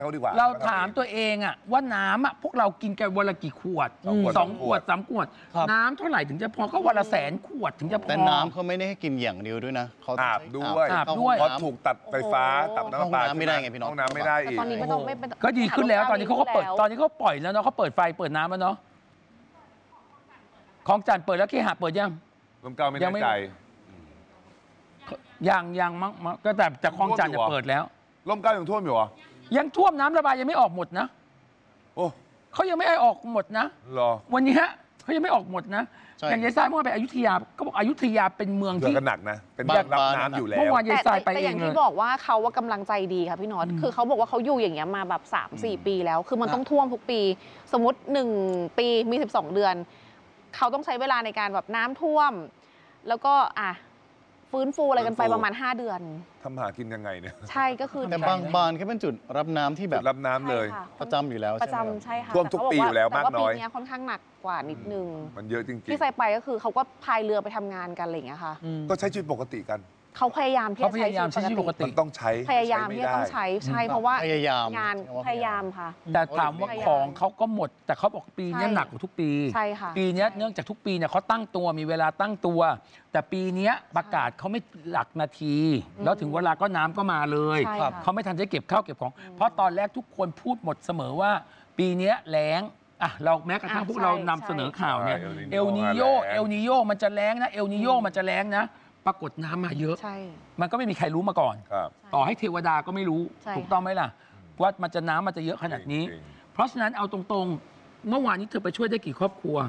เขาดีกว่าเราถามตัวเองอะว่าน้ำอะพวกเรากินกันวันละกี่ขวด2 ขวด 3 ขวดน้ำเท่าไหร่ถึงจะพอก็วันละ100,000 ขวดถึงจะพอแต่น้ำเขาไม่ได้ให้กินอย่างเดียวด้วยนะเขาอาบด้วยเพราะถูกตัดไฟฟ้าตัดน้ำปลาไม่ได้ไงพี่น้องห้องน้ำไม่ได้อีกตอนนี้ไม่ต้องก็ดีขึ้นแล้วตอนนี้เขาก็เปิดตอนนี้เขาปล่อยแล้วเนาะเขาเปิดไฟเปิดน้ำแล้วเนาะคลองจันทร์เปิดแล้วเคหะเปิดยังลมเกล้าไม่แน่ใจยังมั้งก็แต่คลองจันทร์จะเปิดแล้วลมเกล้ายังท่วมอยู่เหรอยังท่วมน้ำระบายยังไม่ออกหมดนะโอ้เขายังไม่ออกหมดนะหรอวันนี้เขายังไม่ออกหมดนะอย่างยายทรายเมื่อวานไปอยุธยาก็บอกอยุธยาเป็นเมืองที่หนักนะเป็นบ้านรับน้ำอยู่แล้วเมื่อวานยายทรายไปเองเลยแต่อย่างที่บอกว่าเขาว่ากำลังใจดีค่ะพี่น็อตคือเขาบอกว่าเขาอยู่อย่างเงี้ยมาแบบ3-4 ปีแล้วคือมันต้องท่วมทุกปีสมมติ1 ปีมี12 เดือนเขาต้องใช้เวลาในการแบบน้ำท่วมแล้วก็ฟื้นฟูอะไรกันไปประมาณ5 เดือนทำหากินยังไงเนี่ยใช่ก็คือแต่บางบ้านแค่เป็นจุดรับน้ำที่แบบรับน้ำเลยประจำอยู่แล้วประจำใช่ค่ะท่วมทุกปีอยู่แล้วมากน้อยแต่ว่าปีนี้ค่อนข้างหนักกว่านิดนึงมันเยอะจริงๆที่ใส่ไปก็คือเขาก็พายเรือไปทำงานกันอะไรอย่างเงี้ยค่ะก็ใช้ชีวิตปกติกันเขาพยายามที่จะใช้ชีวิตปกติมันต้องใช้พยายามที่จะต้องใช้เพราะว่างานพยายามค่ะแต่ถามว่าของเขาก็หมดแต่เขาบอกปีนี้หนักกว่าทุกปีใช่ค่ะปีนี้เนื่องจากทุกปีเนี่ยเขาตั้งตัวมีเวลาตั้งตัวแต่ปีนี้ประกาศเขาไม่หลักนาทีแล้วถึงเวลาก็น้ำก็มาเลยเขาไม่ทันจะเก็บข้าวเก็บของเพราะตอนแรกทุกคนพูดหมดเสมอว่าปีนี้แล้งเราแม้กระทั่งพวกเรานำเสนอข่าวเนี่ยเอลนิโยมันจะแล้งนะเอลนิโยมันจะแล้งนะปรากฏน้ำมาเยอะมันก็ไม่มีใครรู้มาก่อนต่อให้เทวดาก็ไม่รู้ถูกต้องไหมล่ะว่ามันจะน้ำมันจะเยอะขนาดนี้เพราะฉะนั้นเอาตรงๆเมื่อวานนี้เธอไปช่วยได้กี่ครอบครัว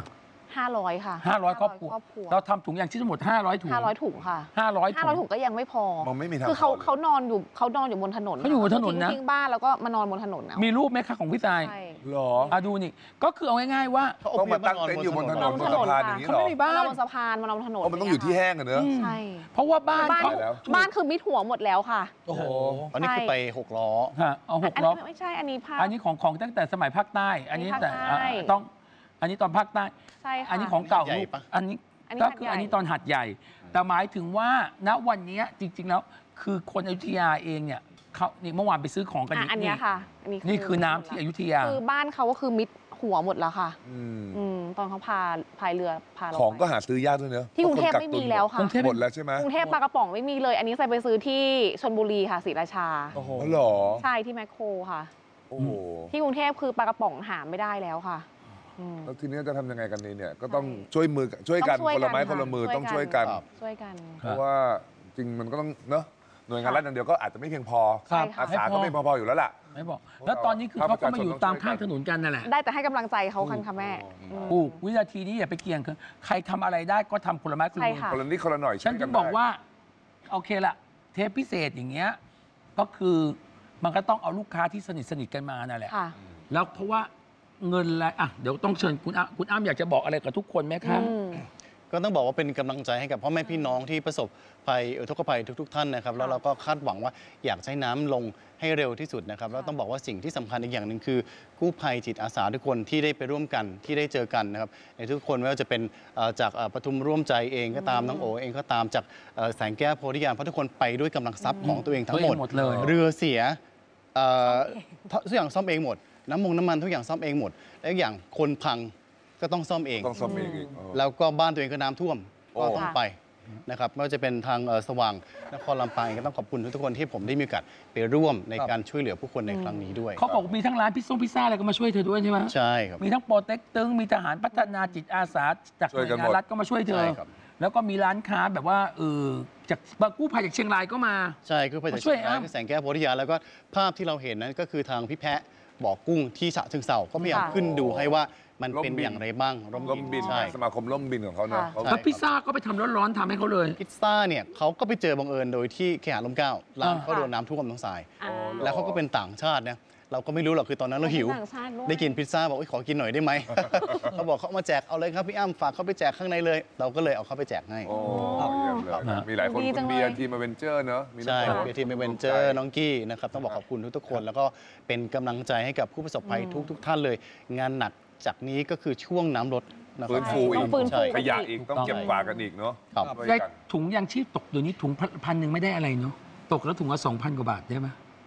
500ค่ะ 500 ครอบครัวเราทำถุงยางชีพทั้งหมด500 ถุง 500 ถุงค่ะ500 ถุงก็ยังไม่พอคือเขานอนอยู่บนถนนเขาอยู่บนถนนนะทิ้งบ้านแล้วก็มานอนบนถนนมีรูปไหมคะของพี่ทรายหรอดูนี่ก็คือเอาง่ายๆว่าต้องมาตั้งเต็นท์อยู่บนถนนบนสะพานอย่างนี้หรอเขาไม่มีบ้านบนสะพานมานอนบนถนนมันต้องอยู่ที่แห้งกันเนอะใช่เพราะว่าบ้านคือมิดหัวหมดแล้วค่ะโอ้โหอันนี้คือไป6 ล้อเอา6 ล้อไม่ใช่อันนี้อันนี้ของตั้งแต่สมัยภาคใต้อันนี้แต่ต้องอันนี้ตอนภาคใต้อันนี้ของเก่าอันนี้ก็คืออันนี้ตอนหัดใหญ่แต่หมายถึงว่าณวันนี้จริงๆแล้วคือคนอยุธยาเองเนี่ยเขานี่เมื่อวานไปซื้อของกันอันนี้ค่ะนี่คือน้ำที่อยุธยาคือบ้านเขาก็คือมิดหัวหมดแล้วค่ะตอนเขาพายเรือพาเราของก็หาซื้อยากด้วยเนอะที่กรุงเทพไม่มีแล้วค่ะหมดแล้วใช่ไหมกรุงเทพปลากระป๋องไม่มีเลยอันนี้ใส่ไปซื้อที่ชลบุรีค่ะศรีราชาโอ้โหหรอใช่ที่แมคโครค่ะที่กรุงเทพคือปลากระป๋องหาไม่ได้แล้วค่ะแล้วทีนี้จะทำยังไงกันเนี่ยก็ต้องช่วยกันคนละไม้คนละมือต้องช่วยกันเพราะว่าจริงมันก็ต้องเนอะหน่วยงานรัฐอย่างเดียวก็อาจจะไม่เพียงพออาสาก็ไม่พออยู่แล้วล่ะไม่บอกแล้วตอนนี้คือเขาก็มาอยู่ตามข้างถนนกันนั่นแหละได้แต่ให้กำลังใจเขาคันค่ะแม่วินาทีนี้อย่าไปเกี่ยงคือใครทำอะไรได้ก็ทำคนละไม้คนละมือคนละนิดคนละหน่อยฉันถึงบอกว่าโอเคละเทปพิเศษอย่างเงี้ยก็คือมันก็ต้องเอาลูกค้าที่สนิทกันมานั่นแหละแล้วเพราะว่าเงินอะไรเดี๋ยวต้องเชิญคุณอ้ำอยากจะบอกอะไรกับทุกคนไหมคะก็ต้องบอกว่าเป็นกำลังใจให้กับพ่อแม่พี่น้องที่ประสบภัยอุทกภัยทุกท่านนะครับแล้วเราก็คาดหวังว่าอยากใช้น้ำลงให้เร็วที่สุดนะครับแล้วต้องบอกว่าสิ่งที่สำคัญอีกอย่างหนึ่งคือกู้ภัยจิตอาสาทุกคนที่ได้ไปร่วมกันที่ได้เจอกันนะครับในทุกคนไม่ว่าจะเป็นจากปทุมร่วมใจเองก็ตามน้องโอเองก็ตามจากแสงแก้วโพธิญาณเพราะทุกคนไปด้วยกำลังทรัพย์ของตัวเองทั้งหมดเลยเรือเสียทุกอย่างซ่อมเองหมดน้ำมันทุกอย่างซ่อมเองหมดและอย่างคนพังก็ต้องซ่อมเองแล้วก็บ้านตัวเองก็น้ำท่วมก็ต้องไปนะครับไม่ว่าจะเป็นทางสว่างนครลำปางก็ต้องขอบคุณทุกคนที่ผมได้มีโอกาสไปร่วมในการช่วยเหลือผู้คนในครั้งนี้ด้วยเขาบอกมีทั้งร้านพิซซ่าอะไรก็มาช่วยเธอด้วยใช่ไหมใช่ครับมีทั้งโปรเต็กตึงมีทหารพัฒนาจิตอาสาจากหน่วยงานรัฐก็มาช่วยเธอแล้วก็มีร้านค้าแบบว่าจากกู้ภัยจากเชียงรายก็มาใช่กู้ภัยจากเชียงรายแสงแก้วโพธิญาณแล้วก็ภาพที่เราเห็นนั้นก็คือทางพี่แพะบ่อกุ้งที่ฉะเชิงเทราก็พยายามขึ้นดูให้ว่ามันเป็นอย่างไรบ้างร่มบินสมาคมร่มบินของเขาเนาะแล้วพิซซ่าก็ไปทำร้อนๆทำให้เขาเลยพิซซ่าเนี่ยเขาก็ไปเจอบังเอิญโดยที่เคหะร่มเกล้าร้านเขาโดนน้ำท่วมทั้งสายแล้วเขาก็เป็นต่างชาติเนี่ยเราก็ไม่รู้หรอกคือตอนนั้นเราหิวได้กินพิซซ่าบอกขอกินหน่อยได้ไหมเขาบอกเขามาแจกเอาเลยครับพี่อ้ำฝากเขาไปแจกข้างในเลยเราก็เลยเอาเขาไปแจกให้มีหลายคนคุณเบียร์ทีมเวนเจอร์เนอะใช่เบียร์ทีมเวนเจอร์น้องกี้นะครับต้องบอกขอบคุณทุกคนแล้วก็เป็นกำลังใจให้กับผู้ประสบภัยทุกท่านเลยงานหนักจากนี้ก็คือช่วงน้ำลดฟื้นฟูอีกขยะอีกต้องเก็บฝากกันอีกเนาะได้ถุงยางชีพตกเดี๋ยวนี้ถุง1,000ไม่ได้อะไรเนาะตกแล้วถุงละ2,000 กว่าบาทได้ไหม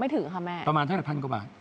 ไม่ถึงค่ะแม่ประมาณเท่าไหร่1,000 กว่าบาท